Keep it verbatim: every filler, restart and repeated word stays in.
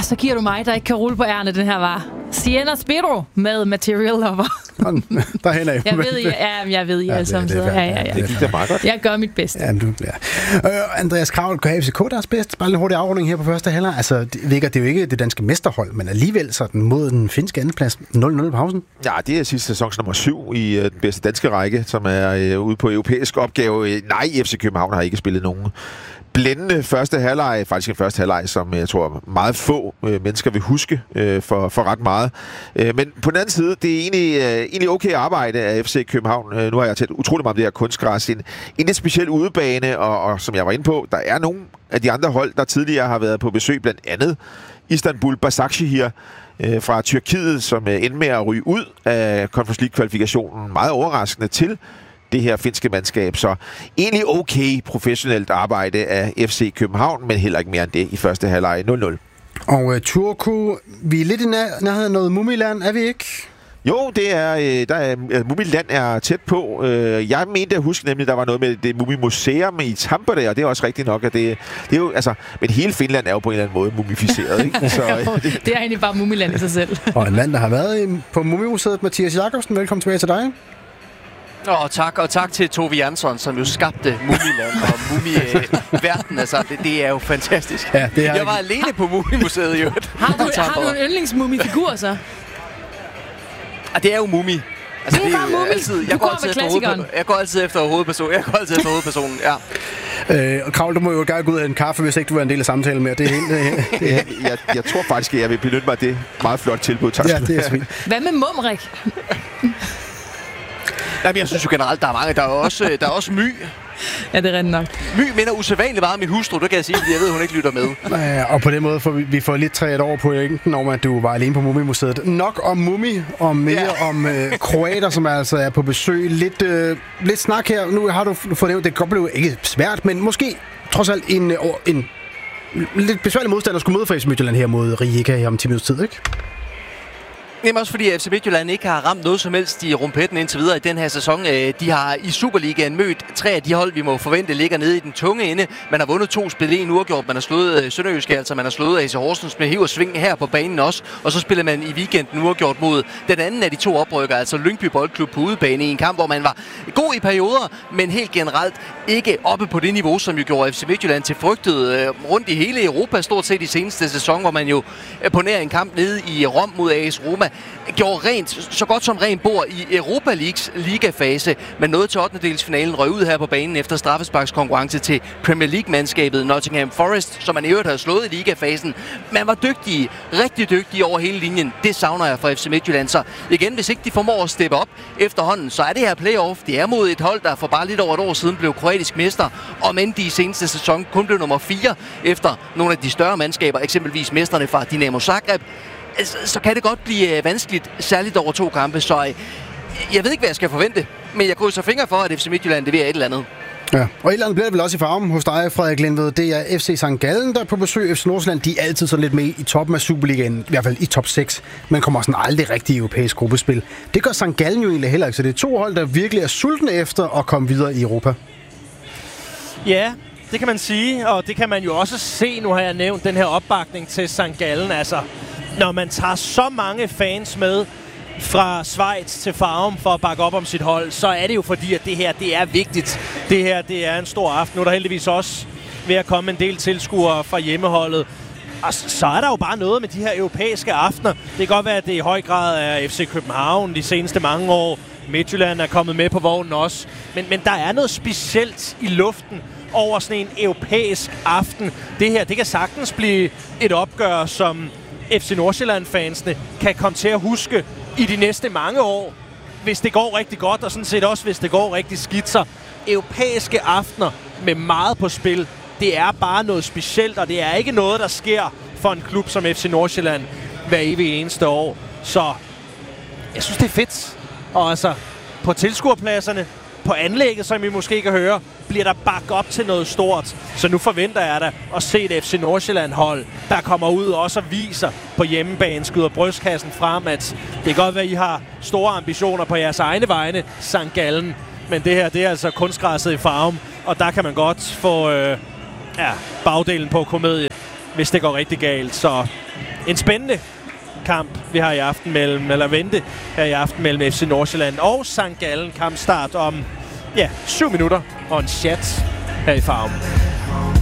så giver du mig, der ikke kan rulle på ærne, den her var Sienna Spiro med Material Lover. Derhen af. Jeg ved, I, ja, jeg ved, I ja, alle sammen sidder. Ja, ja, ja. Det gik da meget godt. Jeg gør mit bedste. Ja, du, ja. Øh, Andreas Kravl, gør F C K deres bedste? Bare en hurtig afrunding her på første halvleg. Altså, det, det er jo ikke det danske mesterhold, men alligevel sådan mod den finske andenplads nul nul i pausen. Ja, det er sidste sæsons nummer syv i uh, den bedste danske række, som er uh, ude på europæisk opgave. Nej, F C København har ikke spillet nogen blændende første halvleg, faktisk en første halvleg, som jeg tror meget få øh, mennesker vil huske øh, for, for ret meget. Øh, men på den anden side, det er egentlig, øh, egentlig okay arbejde af F C København. Øh, nu har jeg talt utrolig meget om det her kunstgræs. En, en lidt speciel udebane, og, og som jeg var inde på, der er nogle af de andre hold, der tidligere har været på besøg, blandt andet Istanbul Başakşehir øh, fra Tyrkiet, som øh, endte med at ryge ud af Conference League-kvalifikationen. Meget overraskende til det her finske mandskab, så egentlig okay professionelt arbejde af F C København, men heller ikke mere end det i første halvleg nul nul. Og uh, Turku, vi er lidt i nær- nærheden af noget Mumiland, er vi ikke? Jo, det er, øh, der er, Mumiland er tæt på. Øh, jeg mente at huske nemlig, at der var noget med det Mumimuseum i Tampere, og det er også rigtigt nok, at det, det er jo, altså, men hele Finland er jo på en eller anden måde mumificeret, ikke? Så, jo, det, det er egentlig bare Mumiland i sig selv. Og en mand, der har været på Mumimuseet, Mathias Jakobsen, velkommen tilbage til dig. Og tak, og tak til Tove Jansson, som jo skabte Mumiland og Mumi-verden. Altså, det, det er jo fantastisk. Ja, det er jeg var alene på Mumimuseet i øvrigt. Har du, har du en yndlingsmumifigur så? Ah, det er jo Mumi. Altså, det er bare Mumi. Altid, jeg, du går går altid med klassikeren. jeg går altid efter hovedpersonen. Jeg går altid efter hovedpersonen, ja. Øh, og Kravl, du må jo gerne gå ud af en kaffe, hvis ikke du er en del af samtalen med. Det er helt, det, det er... jeg, jeg tror faktisk, at jeg vil benytte mig af det meget flot tilbud. Tak. Ja, det er fint. Hvad med Mumrik? Jamen, jeg synes jo generelt, der er mange. Der er også, der er også My. Ja, det er rent nok. My minder usædvanligt meget om min hustru, det kan jeg sige, fordi jeg ved, hun ikke lytter med. Ja, og på den måde får vi, vi får lidt træet over på pointen om, at du var alene på Mumimuseet. Nok om Mumi, og mere ja. om øh, kroater, som altså er på besøg. Lidt, øh, lidt snak her. Nu har du fået nævnt, det godt blev ikke svært, men måske trods alt en, en, en lidt besværlig modstander skulle møde for F C Midtjylland her mod Rijeka her om ti minutters tid, ikke? Jamen også fordi F C Midtjylland ikke har ramt noget som helst i rumpetten indtil videre i den her sæson. De har i Superligaen mødt tre af de hold, vi må forvente ligger nede i den tunge ende. Man har vundet to spil, en uafgjort. Man har slået Sønderjyske, altså man har slået A C Horsens med hiv og sving her på banen også. Og så spiller man i weekenden uafgjort mod den anden af de to oprykker, altså Lyngby Boldklub på udebane i en kamp, hvor man var god i perioder, men helt generelt ikke oppe på det niveau, som jo gjorde F C Midtjylland til frygtet rundt i hele Europa, stort set i seneste sæson, hvor man jo på nær en kamp nede i Rom mod A S Roma gjorde rent, så godt som rent bord i Europa Leagues ligafase, men nåede til ottendedelsfinalen, røg ud her på banen efter straffesparkskonkurrence til Premier League-mandskabet Nottingham Forest, som man i øvrigt havde slået i ligafasen. Man var dygtige, rigtig dygtige over hele linjen. Det savner jeg fra F C Midtjylland. Så igen, hvis ikke de formår at steppe op efterhånden, så er det her playoff. Det er mod et hold, der for bare lidt over et år siden blev kroatisk mester, og men de i seneste sæson kun blev nummer fire efter nogle af de større mandskaber, eksempelvis mesterne fra Dinamo Zagreb. Så kan det godt blive vanskeligt, særligt over to kampe, så jeg ved ikke, hvad jeg skal forvente, men jeg krydser fingre for, at F C Midtjylland leverer et eller andet. Ja, og et eller andet bliver det vel også i farven hos dig, Frederik Lindved. Det er F C Sankt Gallen, der er på besøg. F C Nordsjælland, de er altid sådan lidt med i toppen af Superligaen, i hvert fald i top seks, men kommer sådan aldrig rigtig i europæisk gruppespil. Det gør Sankt Gallen jo egentlig heller ikke, så det er to hold, der virkelig er sultne efter at komme videre i Europa. Ja, det kan man sige, og det kan man jo også se. Nu har jeg nævnt den her opbakning til Sankt Gallen, altså når man tager så mange fans med fra Schweiz til Farum for at bakke op om sit hold, så er det jo fordi, at det her, det er vigtigt. Det her, det er en stor aften. Nu er der heldigvis også ved at komme en del tilskuere fra hjemmeholdet. Og så er der jo bare noget med de her europæiske aftener. Det kan godt være, at det i høj grad er F C København de seneste mange år. Midtjylland er kommet med på vognen også. Men, men der er noget specielt i luften over sådan en europæisk aften. Det her, det kan sagtens blive et opgør, som F C Nordsjælland-fansene kan komme til at huske i de næste mange år, hvis det går rigtig godt, og sådan set også, hvis det går rigtig skidt. Så europæiske aftener med meget på spil, det er bare noget specielt, og det er ikke noget, der sker for en klub som F C Nordsjælland hver evig eneste år. Så jeg synes, det er fedt. Og altså, på tilskuerpladserne, på anlægget, som I måske kan høre, bliver der bakket op til noget stort. Så nu forventer jeg da at se et F C Nordsjælland-hold, der kommer ud og også viser på hjemmebane, skyder brystkassen frem, at det kan godt være, at I har store ambitioner på jeres egne vegne, Sankt Gallen. Men det her, det er altså kunstgræsset i Farum, og der kan man godt få øh, ja, bagdelen på komedie, hvis det går rigtig galt. Så en spændende kamp, vi har i aften mellem, eller vente her i aften mellem F C Nordsjælland og Sankt Gallen. Kampstart om, ja, syv minutter og en chat her i Farum.